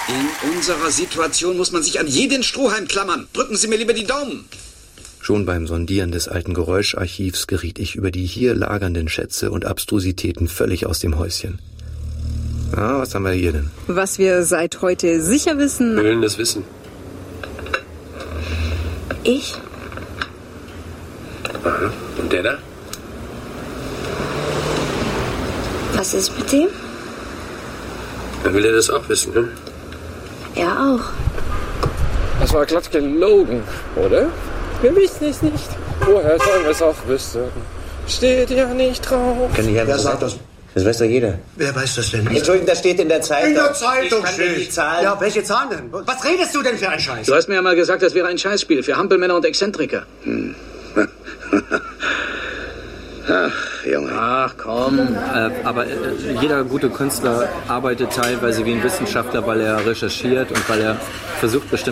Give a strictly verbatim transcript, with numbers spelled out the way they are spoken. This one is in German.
In unserer Situation muss man sich an jeden Strohhalm klammern. Drücken Sie mir lieber die Daumen. Schon beim Sondieren des alten Geräuscharchivs geriet ich über die hier lagernden Schätze und Abstrusitäten völlig aus dem Häuschen. Ja, was haben wir hier denn? Was wir seit heute sicher wissen... Wir wollen das wissen. Ich? Aha. Und der da? Was ist mit dem? Dann will er das auch wissen, ne? Er auch. Das war glatt gelogen, oder? Wir wissen es nicht. Woher sollen wir es auch wissen? Steht ja nicht drauf. Kann ich Wer sagt das? Das weiß doch jeder. Wer weiß das denn nicht? Entschuldigung, das steht in der Zeitung. In der Zeitung ich kann steht. die Zahlen. Ja, welche Zahlen denn? Was redest du denn für ein Scheiß? Du hast mir ja mal gesagt, das wäre ein Scheißspiel für Hampelmänner und Exzentriker. Hm. Ach, Junge. Ach, komm. Äh, aber äh, jeder gute Künstler arbeitet teilweise wie ein Wissenschaftler, weil er recherchiert und weil er versucht, bestimmte